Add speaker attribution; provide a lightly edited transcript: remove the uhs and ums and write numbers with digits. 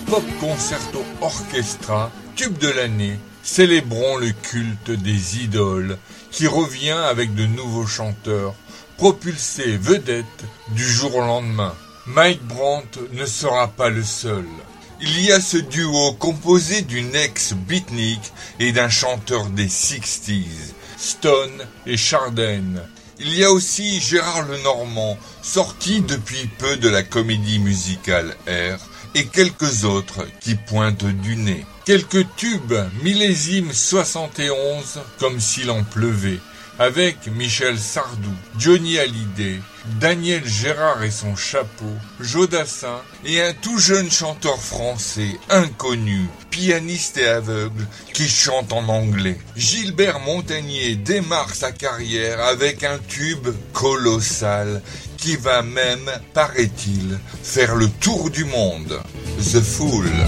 Speaker 1: Pop Concerto Orchestra, tube de l'année, célébrons le culte des idoles qui revient avec de nouveaux chanteurs, propulsés vedettes du jour au lendemain. Mike Brandt ne sera pas le seul. Il y a ce duo composé d'une ex-beatnik et d'un chanteur des 60s, Stone et Chardin. Il y a aussi Gérard Lenormand, sorti depuis peu de la comédie musicale R, et quelques autres qui pointent du nez. Quelques tubes millésime 71, comme s'il en pleuvait, avec Michel Sardou, Johnny Hallyday, Daniel Gérard et son chapeau, Jodassin et un tout jeune chanteur français inconnu, pianiste et aveugle, qui chante en anglais. Gilbert Montagnier démarre sa carrière avec un tube colossal qui va même, paraît-il, faire le tour du monde. The Fool.